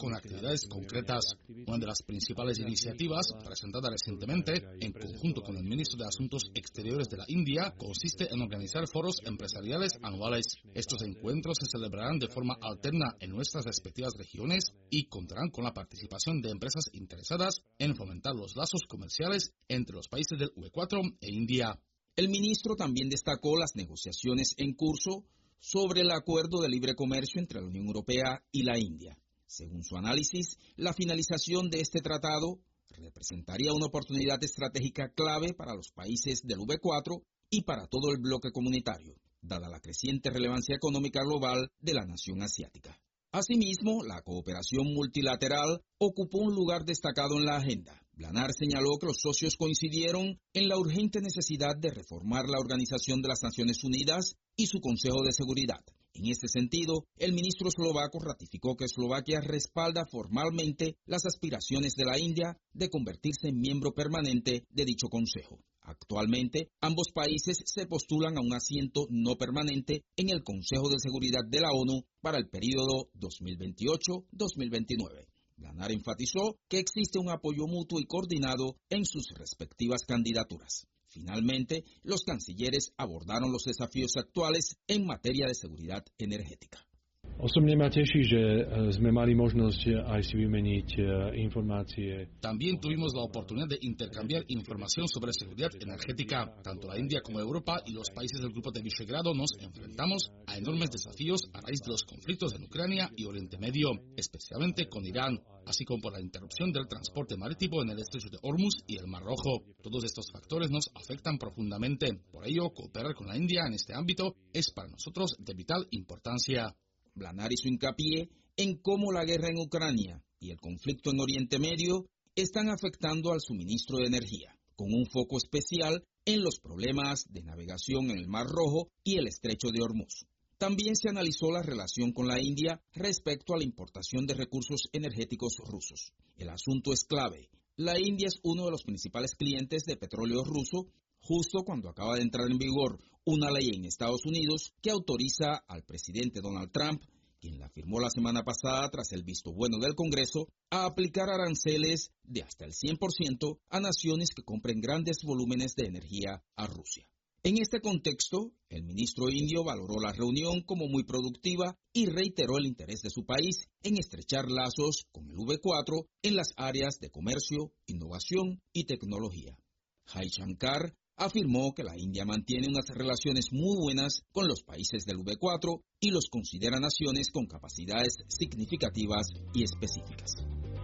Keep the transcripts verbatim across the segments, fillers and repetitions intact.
con actividades concretas. Una de las principales iniciativas, presentada recientemente en conjunto con el ministro de Asuntos Exteriores de la India, consiste en organizar foros empresariales anuales. Estos encuentros se celebrarán de forma alterna en nuestras respectivas regiones y contarán con la participación de empresas interesadas en fomentar los lazos comerciales entre los países del U E cuatro e India. El ministro también destacó las negociaciones en curso sobre el acuerdo de libre comercio entre la Unión Europea y la India. Según su análisis, la finalización de este tratado representaría una oportunidad estratégica clave para los países del U E cuatro y para todo el bloque comunitario, dada la creciente relevancia económica global de la nación asiática. Asimismo, la cooperación multilateral ocupó un lugar destacado en la agenda. Blanar señaló que los socios coincidieron en la urgente necesidad de reformar la Organización de las Naciones Unidas y su Consejo de Seguridad. En este sentido, el ministro eslovaco ratificó que Eslovaquia respalda formalmente las aspiraciones de la India de convertirse en miembro permanente de dicho consejo. Actualmente, ambos países se postulan a un asiento no permanente en el Consejo de Seguridad de la ONU para el período dos mil veintiocho a dos mil veintinueve. Blanar enfatizó que existe un apoyo mutuo y coordinado en sus respectivas candidaturas. Finalmente, los cancilleres abordaron los desafíos actuales en materia de seguridad energética. Osobne ma teší, že sme mali možnosť aj si vymeniť informácie. También tuvimos la oportunidad de intercambiar información sobre seguridad energética. Tanto la India como Europa y los países del Grupo de Visegrado nos enfrentamos a enormes desafíos a raíz de los conflictos en Ucrania y Oriente Medio, especialmente con Irán, así como por la interrupción del transporte marítimo en el estrecho de Hormuz y el Mar Rojo. Todos estos factores nos afectan profundamente. Por ello, cooperar con la India en este ámbito es para nosotros de vital importancia. Blanar hizo hincapié en cómo la guerra en Ucrania y el conflicto en Oriente Medio están afectando al suministro de energía, con un foco especial en los problemas de navegación en el Mar Rojo y el estrecho de Hormuz. También se analizó la relación con la India respecto a la importación de recursos energéticos rusos. El asunto es clave. La India es uno de los principales clientes de petróleo ruso, justo cuando acaba de entrar en vigor una ley en Estados Unidos que autoriza al presidente Donald Trump, quien la firmó la semana pasada tras el visto bueno del Congreso, a aplicar aranceles de hasta el cien por ciento a naciones que compren grandes volúmenes de energía a Rusia. En este contexto, el ministro indio valoró la reunión como muy productiva y reiteró el interés de su país en estrechar lazos con el U E cuatro en las áreas de comercio, innovación y tecnología. Jai Shankar afirmó que la India mantiene unas relaciones muy buenas con los países del U E cuatro y los considera naciones con capacidades significativas y específicas.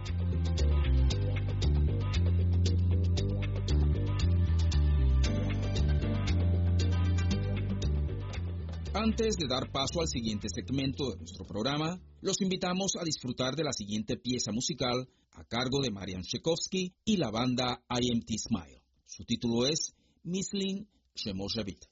Antes de dar paso al siguiente segmento de nuestro programa, los invitamos a disfrutar de la siguiente pieza musical a cargo de Marian Tchaikovsky y la banda I M T Smile. Su título es Myslím, že môže byť.